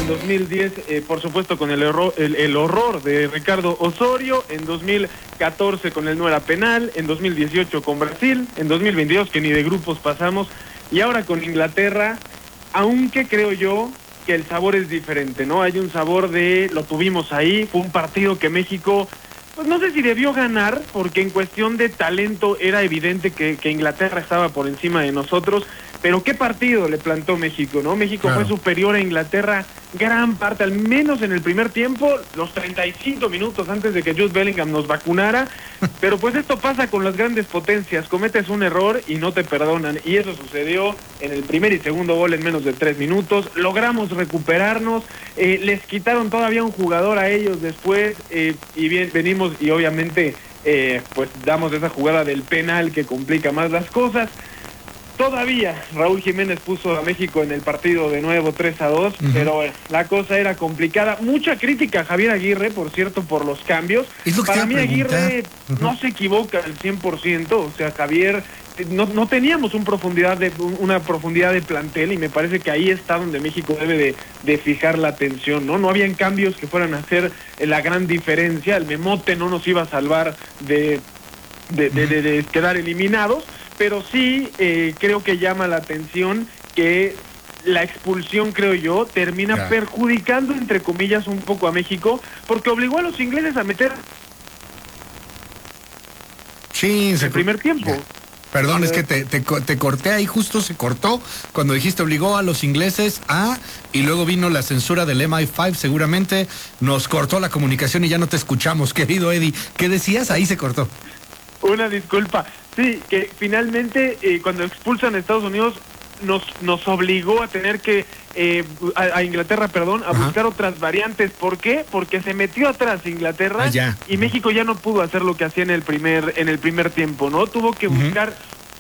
en 2010, por supuesto, con el horror de Ricardo Osorio, en 2014 con el no era penal, en 2018 con Brasil, en 2022 que ni de grupos pasamos, y ahora con Inglaterra, aunque creo yo que el sabor es diferente, ¿no? Hay un sabor de, lo tuvimos ahí, fue un partido que México, pues no sé si debió ganar, porque en cuestión de talento era evidente que Inglaterra estaba por encima de nosotros, pero qué partido le plantó México, ¿no? México fue superior a Inglaterra gran parte, al menos en el primer tiempo, los 35 minutos antes de que Jude Bellingham nos vacunara, pero pues esto pasa con las grandes potencias, cometes un error y no te perdonan, y eso sucedió en el primer y segundo gol en menos de 3 minutos, logramos recuperarnos, les quitaron todavía un jugador a ellos después, y bien, venimos y obviamente pues damos esa jugada del penal que complica más las cosas. Todavía Raúl Jiménez puso a México en el partido de nuevo 3-2, pero la cosa era complicada. Mucha crítica a Javier Aguirre, por cierto, por los cambios. Para mí Aguirre no se equivoca al 100%, o sea, Javier, no teníamos una profundidad de plantel, y me parece que ahí está donde México debe de fijar la atención, ¿no? No habían cambios que fueran a hacer la gran diferencia. El Memote no nos iba a salvar de quedar eliminados, pero sí creo que llama la atención que la expulsión, creo yo, termina perjudicando, entre comillas, un poco a México, porque obligó a los ingleses a meter el primer tiempo. Perdón, es que te corté ahí, justo se cortó cuando dijiste obligó a los ingleses a, y luego vino la censura del MI5, seguramente nos cortó la comunicación y ya no te escuchamos, querido Eddie. ¿Qué decías? Ahí se cortó. Una disculpa. Sí, que finalmente cuando expulsan a Estados Unidos nos obligó a tener que a Inglaterra, a buscar otras variantes. ¿Por qué? Porque se metió atrás Inglaterra y México ya no pudo hacer lo que hacía en el primer tiempo, ¿no? Tuvo que buscar.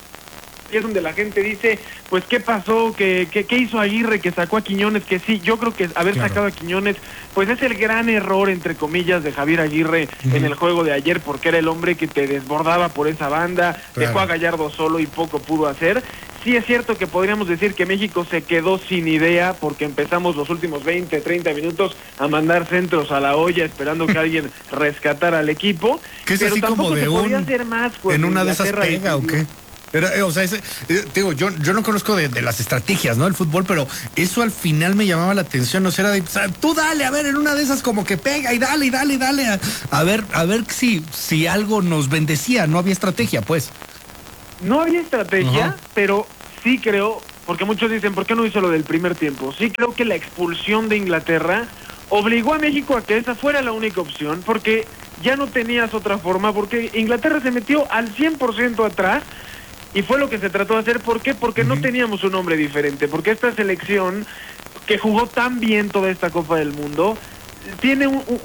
Y es donde la gente dice, pues, ¿qué pasó? ¿Qué hizo Aguirre que sacó a Quiñones? Que sí, yo creo que haber sacado a Quiñones, pues es el gran error, entre comillas, de Javier Aguirre en el juego de ayer, porque era el hombre que te desbordaba por esa banda, dejó a Gallardo solo y poco pudo hacer. Sí es cierto que podríamos decir que México se quedó sin idea, porque empezamos los últimos 20, 30 minutos a mandar centros a la olla, esperando que alguien rescatara al equipo. ¿Qué es pero así como de hacer más, pues, en una de esas pega o qué? O sea, digo, yo no conozco de las estrategias, ¿no? El fútbol, pero eso al final me llamaba la atención, no sé, era de, o sea, tú dale, a ver, en una de esas como que pega y dale, a ver si algo nos bendecía, no había estrategia, pues. No había estrategia, pero sí creo, porque muchos dicen, ¿por qué no hizo lo del primer tiempo? Sí creo que la expulsión de Inglaterra obligó a México a que esa fuera la única opción, porque ya no tenías otra forma, porque Inglaterra se metió al 100% atrás. Y fue lo que se trató de hacer. ¿Por qué? Porque no teníamos un hombre diferente. Porque esta selección, que jugó tan bien toda esta Copa del Mundo, tiene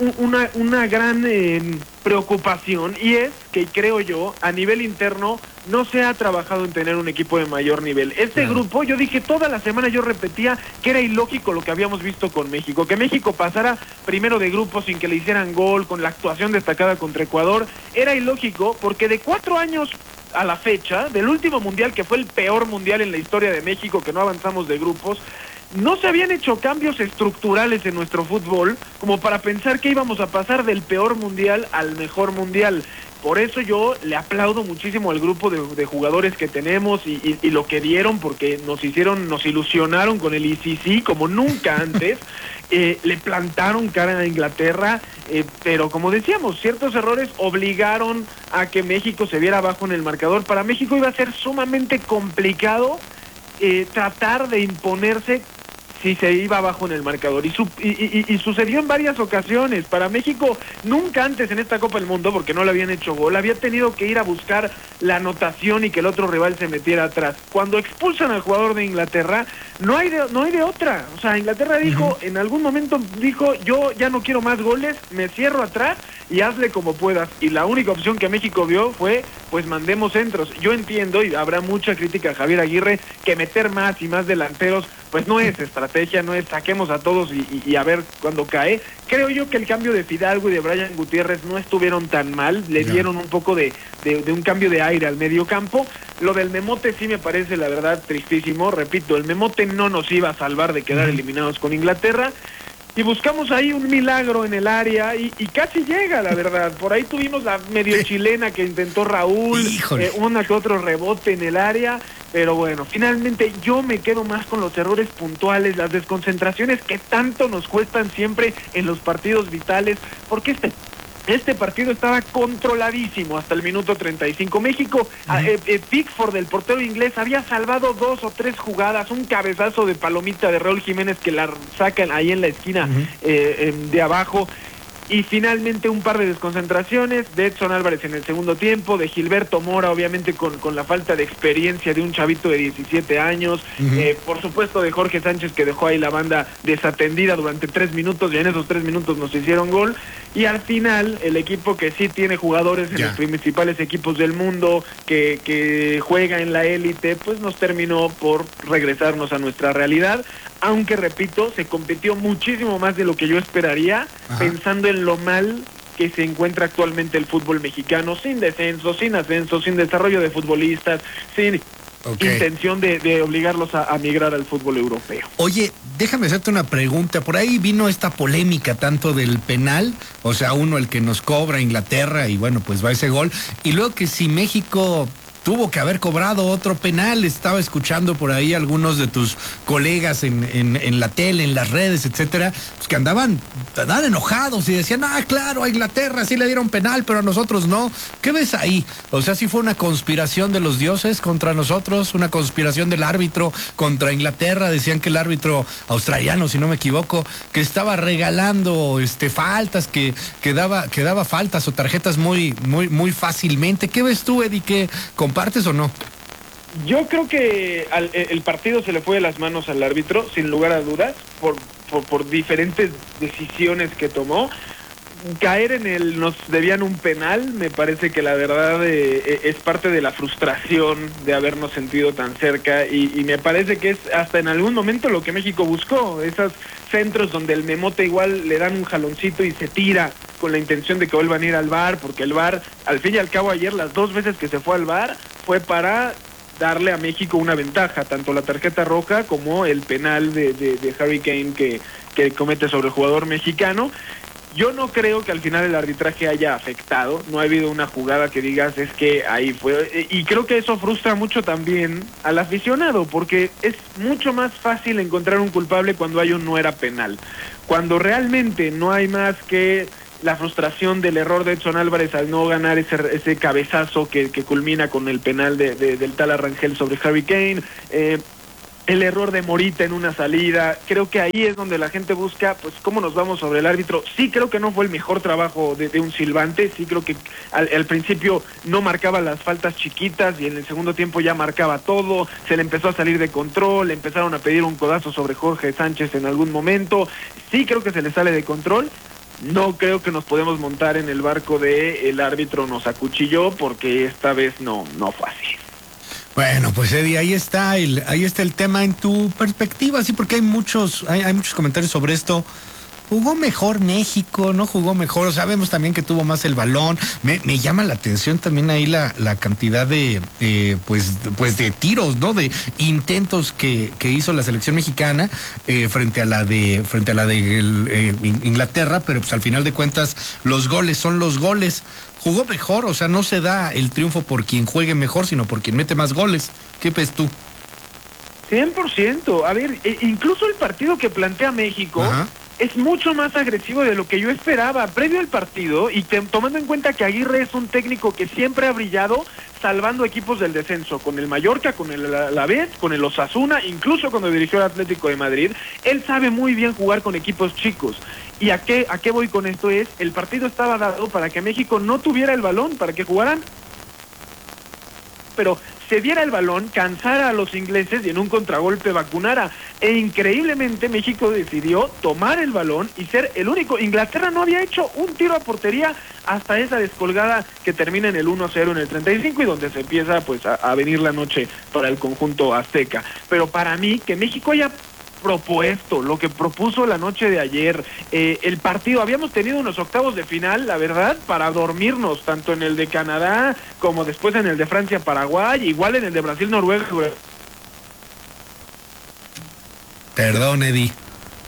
una gran preocupación, y es que, creo yo, a nivel interno no se ha trabajado en tener un equipo de mayor nivel. Este grupo, yo dije toda la semana, yo repetía que era ilógico lo que habíamos visto con México, que México pasara primero de grupo sin que le hicieran gol, con la actuación destacada contra Ecuador, era ilógico, porque de 4 años a la fecha, del último mundial, que fue el peor mundial en la historia de México, que no avanzamos de grupos, no se habían hecho cambios estructurales en nuestro fútbol como para pensar que íbamos a pasar del peor mundial al mejor mundial. Por eso yo le aplaudo muchísimo al grupo de jugadores que tenemos y lo que dieron, porque nos ilusionaron con el ICC como nunca antes. Le plantaron cara a Inglaterra, pero como decíamos, ciertos errores obligaron a que México se viera abajo en el marcador. Para México iba a ser sumamente complicado tratar de imponerse si se iba abajo en el marcador, y sucedió en varias ocasiones. Para México, nunca antes en esta Copa del Mundo, porque no le habían hecho gol, había tenido que ir a buscar la anotación y que el otro rival se metiera atrás. Cuando expulsan al jugador de Inglaterra, no hay de otra. O sea, Inglaterra dijo, en algún momento dijo, yo ya no quiero más goles, me cierro atrás y hazle como puedas. Y la única opción que México vio fue, pues, mandemos centros. Yo entiendo, y habrá mucha crítica a Javier Aguirre, que meter más y más delanteros, pues no es estrategia, no es saquemos a todos y a ver cuándo cae. Creo yo que el cambio de Fidalgo y de Brian Gutiérrez no estuvieron tan mal, le dieron un poco de un cambio de aire al medio campo. Lo del Memote sí me parece, la verdad, tristísimo. Repito, el Memote no nos iba a salvar de quedar eliminados con Inglaterra. y buscamos ahí un milagro en el área y casi llega, la verdad. Por ahí tuvimos la medio chilena que intentó Raúl, una que otro rebote en el área, pero bueno, finalmente yo me quedo más con los errores puntuales, las desconcentraciones que tanto nos cuestan siempre en los partidos vitales, porque este partido estaba controladísimo hasta el minuto 35. México, Pickford, el portero inglés, había salvado 2 o 3 jugadas, un cabezazo de palomita de Raúl Jiménez que la sacan ahí en la esquina de abajo. Y finalmente un par de desconcentraciones de Edson Álvarez en el segundo tiempo, de Gilberto Mora, obviamente con la falta de experiencia de un chavito de 17 años, por supuesto de Jorge Sánchez, que dejó ahí la banda desatendida durante 3 minutos, y en esos 3 minutos nos hicieron gol, y al final el equipo que sí tiene jugadores en los principales equipos del mundo, que juega en la élite, pues nos terminó por regresarnos a nuestra realidad, aunque repito, se compitió muchísimo más de lo que yo esperaría, pensando en lo mal que se encuentra actualmente el fútbol mexicano, sin descenso, sin ascenso, sin desarrollo de futbolistas, sin intención de obligarlos a migrar al fútbol europeo. Oye, déjame hacerte una pregunta. Por ahí vino esta polémica tanto del penal, o sea, uno el que nos cobra Inglaterra y bueno, pues va ese gol, y luego que si México tuvo que haber cobrado otro penal. Estaba escuchando por ahí algunos de tus colegas en la tele, en las redes, etcétera, pues que andaban enojados y decían, claro, a Inglaterra sí le dieron penal, pero a nosotros no. ¿Qué ves ahí? O sea, ¿sí fue una conspiración de los dioses contra nosotros? ¿Una conspiración del árbitro contra Inglaterra? Decían que el árbitro australiano, si no me equivoco, que estaba regalando faltas, que daba faltas o tarjetas muy fácilmente. ¿Qué ves tú, Eddie? ¿Qué compartes o no? Yo creo que el partido se le fue de las manos al árbitro, sin lugar a dudas, por diferentes decisiones que tomó. Caer en nos debían un penal, me parece que la verdad es parte de la frustración de habernos sentido tan cerca y me parece que es hasta en algún momento lo que México buscó, esos centros donde el memote igual le dan un jaloncito y se tira con la intención de que vuelvan a ir al VAR, porque el VAR, al fin y al cabo ayer las 2 veces que se fue al VAR fue para darle a México una ventaja, tanto la tarjeta roja como el penal de Harry Kane que comete sobre el jugador mexicano. Yo no creo que al final el arbitraje haya afectado, no ha habido una jugada que digas es que ahí fue, y creo que eso frustra mucho también al aficionado, porque es mucho más fácil encontrar un culpable cuando hay un no era penal, cuando realmente no hay más que la frustración del error de Edson Álvarez al no ganar ese cabezazo que culmina con el penal del tal Arrangel sobre Harry Kane, el error de Morita en una salida. Creo que ahí es donde la gente busca, pues, cómo nos vamos sobre el árbitro. Sí creo que no fue el mejor trabajo de un silbante, sí creo que al principio no marcaba las faltas chiquitas y en el segundo tiempo ya marcaba todo, se le empezó a salir de control, le empezaron a pedir un codazo sobre Jorge Sánchez en algún momento, sí creo que se le sale de control. No creo que nos podemos montar en el barco de el árbitro nos acuchilló, porque esta vez no fue así. Bueno, pues Eddie, ahí está el tema en tu perspectiva, sí, porque hay muchos comentarios sobre esto. Jugó mejor México, no jugó mejor, sabemos también que tuvo más el balón. Me llama la atención también ahí la cantidad de de tiros, ¿no? De intentos que hizo la selección mexicana frente a la de Inglaterra, pero pues al final de cuentas los goles son los goles. Jugó mejor, o sea, no se da el triunfo por quien juegue mejor, sino por quien mete más goles. ¿Qué ves tú? 100%. A ver, incluso el partido que plantea México es mucho más agresivo de lo que yo esperaba. Previo al partido, y tomando en cuenta que Aguirre es un técnico que siempre ha brillado salvando equipos del descenso, con el Mallorca, con el Alavés, con el Osasuna, incluso cuando dirigió el Atlético de Madrid, él sabe muy bien jugar con equipos chicos. ¿Y a qué voy con esto? El partido estaba dado para que México no tuviera el balón, para que jugaran, pero se diera el balón, cansara a los ingleses y en un contragolpe vacunara. E increíblemente México decidió tomar el balón y ser el único. Inglaterra no había hecho un tiro a portería hasta esa descolgada que termina en el 1-0 en el 35 y donde se empieza pues a venir la noche para el conjunto azteca. Pero para mí, que México haya propuesto lo que propuso la noche de ayer, el partido, habíamos tenido unos octavos de final, la verdad, para dormirnos, tanto en el de Canadá como después en el de Francia-Paraguay, igual en el de Brasil-Noruega. Perdón, Eddie.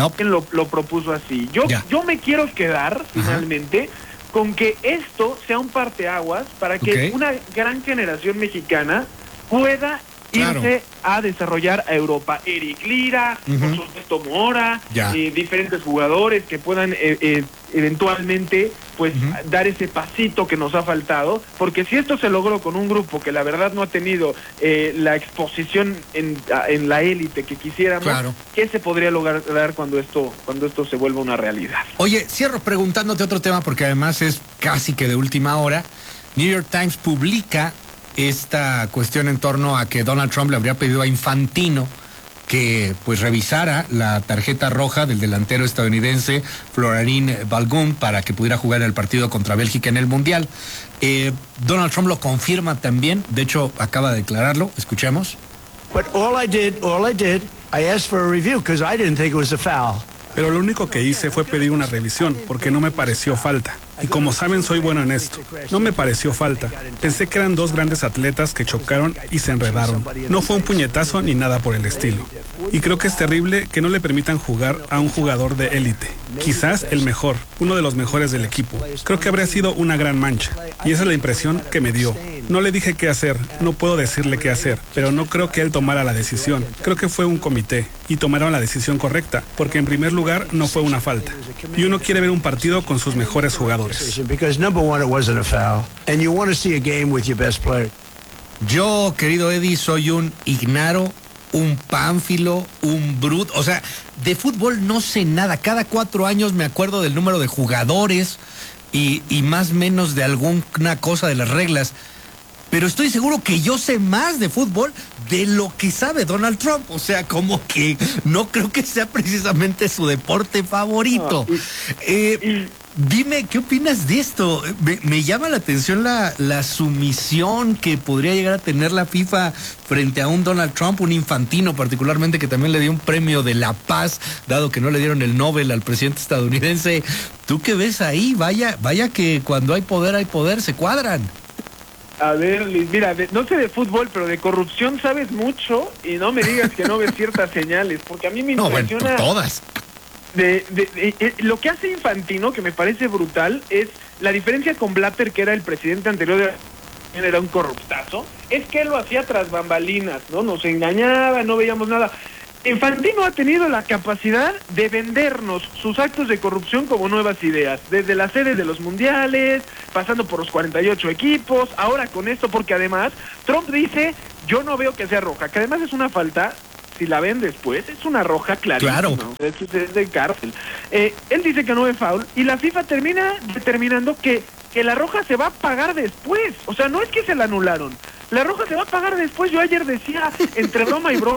quien lo propuso así. Yo me quiero quedar, finalmente, con que esto sea un parteaguas para que una gran generación mexicana pueda irse a desarrollar a Europa. Eric Lira, por supuesto Mora, diferentes jugadores que puedan eventualmente pues dar ese pasito que nos ha faltado, porque si esto se logró con un grupo que la verdad no ha tenido la exposición en la élite que quisiéramos, ¿qué se podría lograr cuando esto se vuelva una realidad? Oye, cierro preguntándote otro tema, porque además es casi que de última hora. New York Times publica esta cuestión en torno a que Donald Trump le habría pedido a Infantino que pues revisara la tarjeta roja del delantero estadounidense Florin Balogun para que pudiera jugar el partido contra Bélgica en el Mundial. Donald Trump lo confirma también, de hecho acaba de declararlo, escuchemos. But all I did, I asked for a review because I didn't think it was a foul. Pero lo único que hice fue pedir una revisión, porque no me pareció falta. Y como saben, soy bueno en esto. No me pareció falta. Pensé que eran dos grandes atletas que chocaron y se enredaron. No fue un puñetazo ni nada por el estilo. Y creo que es terrible que no le permitan jugar a un jugador de élite. Quizás el mejor, uno de los mejores del equipo. Creo que habría sido una gran mancha. Y esa es la impresión que me dio. No le dije qué hacer, no puedo decirle qué hacer, pero no creo que él tomara la decisión. Creo que fue un comité y tomaron la decisión correcta, porque en primer lugar no fue una falta. Y uno quiere ver un partido con sus mejores jugadores. Yo, querido Eddie, soy un ignaro, un pánfilo, un bruto. O sea, de fútbol no sé nada. Cada 4 años me acuerdo del número de jugadores y más o menos de alguna cosa de las reglas. Pero estoy seguro que yo sé más de fútbol de lo que sabe Donald Trump. O sea, como que no creo que sea precisamente su deporte favorito. Dime, ¿qué opinas de esto? Me llama la atención la sumisión que podría llegar a tener la FIFA frente a un Donald Trump, un Infantino particularmente, que también le dio un premio de la paz, dado que no le dieron el Nobel al presidente estadounidense. ¿Tú qué ves ahí? Vaya que cuando hay poder, se cuadran. A ver, Luis, mira, no sé de fútbol, pero de corrupción sabes mucho y no me digas que no ves ciertas señales, porque a mí me impresiona... No, bueno, todas. Lo que hace Infantino, que me parece brutal, es la diferencia con Blatter, que era el presidente anterior, era un corruptazo, es que él lo hacía tras bambalinas, ¿no? Nos engañaba, no veíamos nada. Infantino ha tenido la capacidad de vendernos sus actos de corrupción como nuevas ideas, desde la sede de los mundiales, pasando por los 48 equipos, ahora con esto, porque además Trump dice, yo no veo que sea roja, que además es una falta, si la ven después, es una roja clarísima, claro. Es de cárcel. Él dice que no es foul, y la FIFA termina determinando que la roja se va a pagar después, o sea, no es que se la anularon, la roja se va a pagar después. Yo ayer decía, entre broma y broma,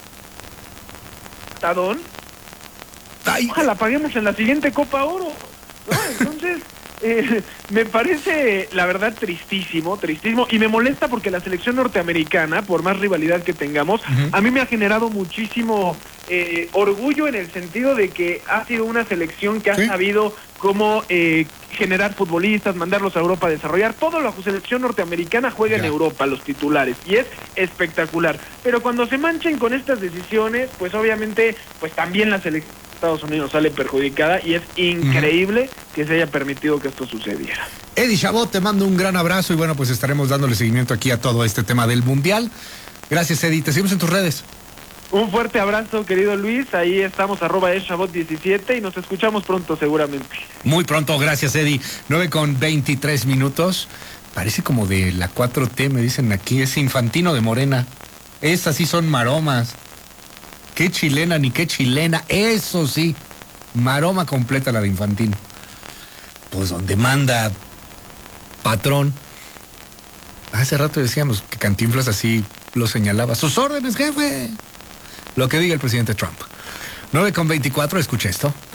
ojalá paguemos en la siguiente Copa Oro, ¿no? Entonces me parece la verdad tristísimo, y me molesta porque la selección norteamericana, por más rivalidad que tengamos, a mí me ha generado muchísimo orgullo, en el sentido de que ha sido una selección que ha sabido cómo generar futbolistas, mandarlos a Europa a desarrollar. Todo la selección norteamericana juega en Europa, los titulares, y es espectacular. Pero cuando se manchen con estas decisiones, pues obviamente, pues también la selección de Estados Unidos sale perjudicada, y es increíble que se haya permitido que esto sucediera. Eddie Chabot, te mando un gran abrazo, y bueno, pues estaremos dándole seguimiento aquí a todo este tema del Mundial. Gracias, Eddie. Te seguimos en tus redes. Un fuerte abrazo, querido Luis. Ahí estamos, @Chabot17, y nos escuchamos pronto seguramente. Muy pronto, gracias, Eddie. 9:23. Parece como de la 4T, me dicen aquí. Es Infantino de Morena. Esas sí son maromas. Qué chilena ni qué chilena. Eso sí, maroma completa la de Infantino. Pues donde manda patrón. Hace rato decíamos que Cantinflas así lo señalaba. Sus órdenes, jefe. Lo que diga el presidente Trump. 9:24, escucha esto.